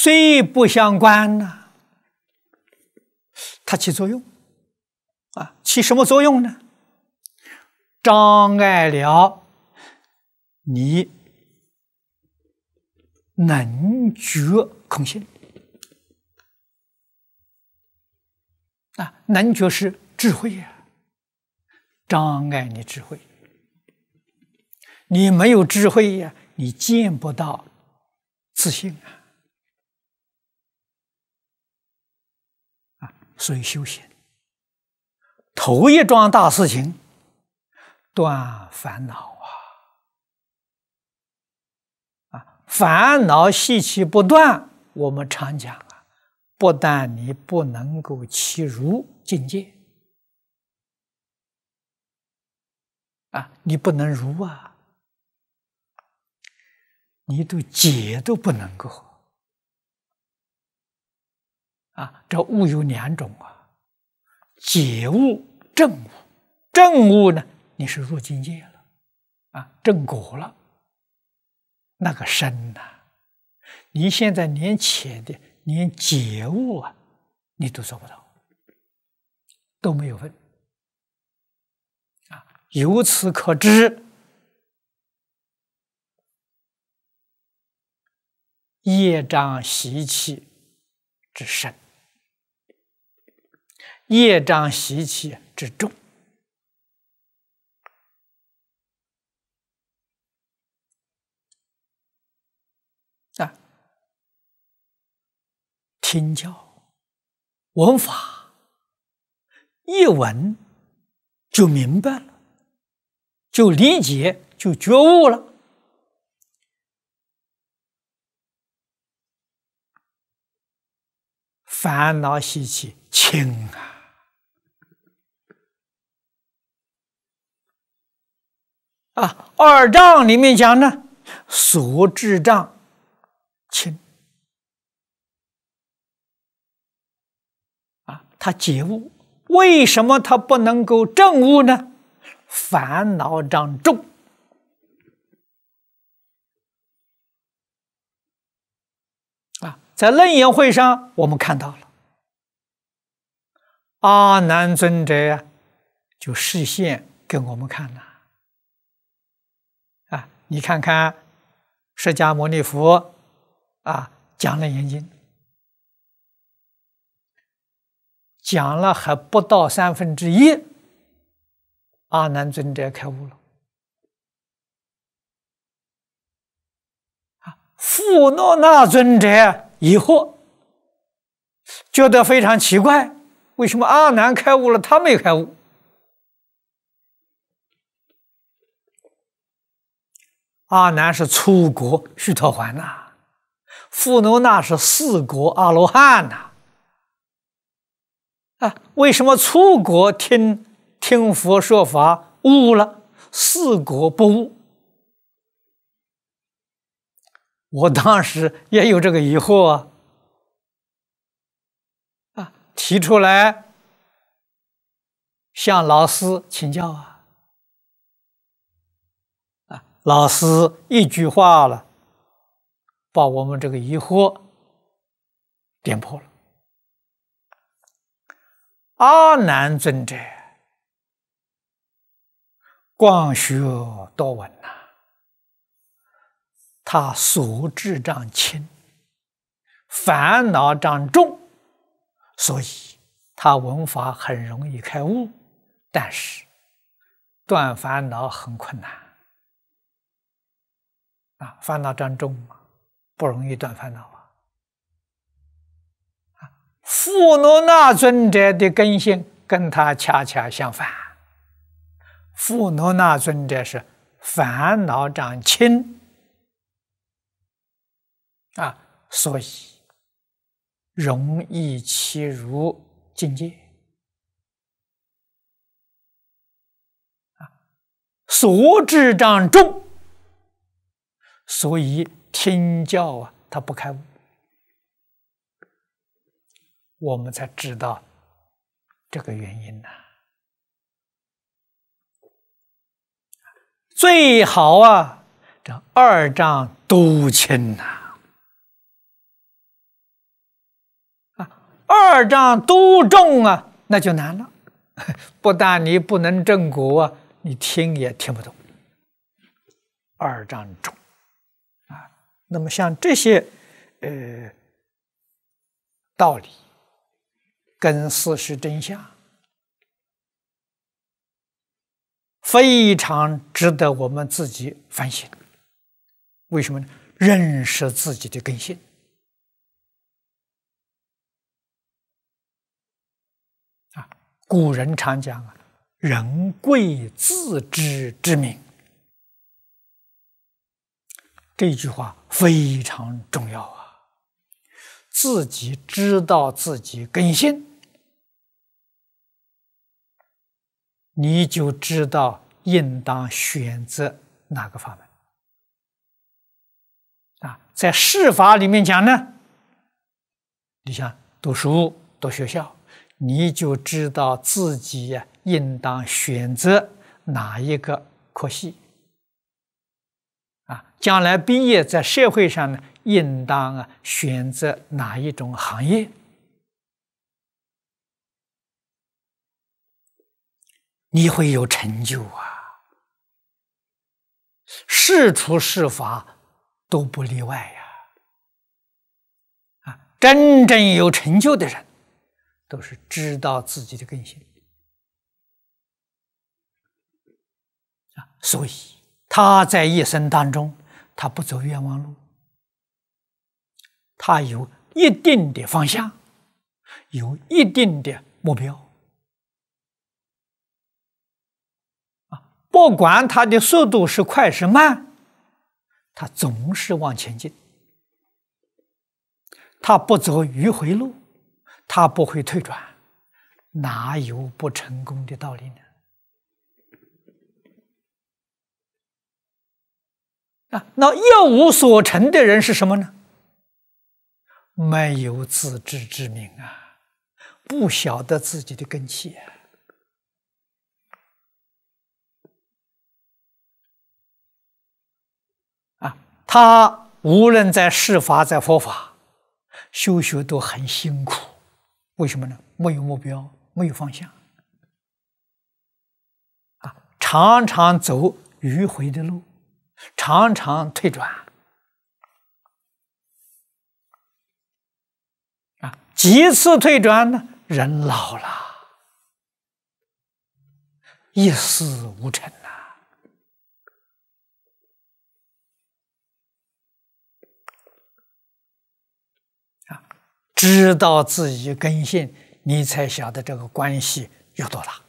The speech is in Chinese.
虽不相关呢，它起作用起什么作用呢？障碍了你能觉空性能觉是智慧呀，障碍你智慧。你没有智慧呀，你见不到自信所以修行头一桩大事情，断烦恼烦恼习气不断，我们常讲不但你不能够契入境界你不能入你都解都不能够这悟有两种解悟、证悟。证悟呢，你是入境界了证果了，那个深你现在连浅的连解悟你都做不到，都没有份由此可知，业障习气之深，业障习气之重听教闻法一闻就明白了，就理解，就觉悟了，烦恼习气轻二障里面讲呢，所知障轻他解悟。为什么他不能够证悟呢？烦恼障重在楞严会上我们看到了阿难尊者就示现给我们看你看看释迦牟尼佛讲楞严经，讲了还不到1/3，阿难尊者开悟了。富诺那尊者疑惑，觉得非常奇怪，为什么阿难开悟了，他没开悟？阿难是初果须陀洹富诺那是4果阿罗汉为什么初果听佛说法悟了，4果不悟？我当时也有这个疑惑提出来向老师请教老师一句话了，把我们这个疑惑点破了。阿难尊者广学多闻他所知障轻，烦恼障重，所以他闻法很容易开悟，但是断烦恼很困难烦恼障重不容易断烦恼富诺那尊者的根性跟他恰恰相反，富诺那尊者是烦恼障轻所以容易契入境界所知障重，所以听教他不开悟。我们才知道这个原因最好这2障都轻二障都重啊，那就难了。不但你不能正果啊，你听也听不懂。二障重啊，那么像这些道理跟事实真相，非常值得我们自己反省。为什么呢？认识自己的根性啊！古人常讲啊，“人贵自知之明”，这句话非常重要啊！自己知道自己根性，你就知道应当选择哪个法门啊。在世法里面讲呢，你像读书读学校，你就知道自己呀应当选择哪一个科系啊。将来毕业在社会上呢，应当选择哪一种行业，你会有成就啊！是处是法都不例外呀！啊，真正有成就的人，都是知道自己的根性啊，所以他在一生当中，他不走冤枉路，他有一定的方向，有一定的目标。不管他的速度是快是慢，他总是往前进，他不走迂回路，他不会退转，哪有不成功的道理呢？那一无所成的人是什么呢？没有自知之明啊，不晓得自己的根器啊！他无论在世法在佛法修学都很辛苦，为什么呢？没有目标，没有方向啊，常常走迂回的路，常常退转啊，几次退转呢？人老了，一事无成知道自己根性，你才晓得这个关系有多大。